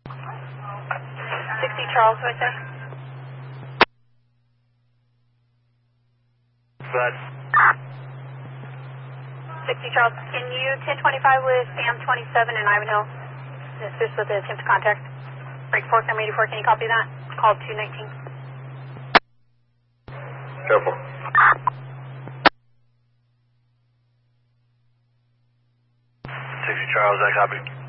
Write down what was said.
60 Charles, right there. Good. 60 Charles, can you 1025 with Sam 27 in Ivanhill? Assist with the attempt to contact. Break 4, come 84, can you copy that? Call 219. Careful. 60 Charles, I copy.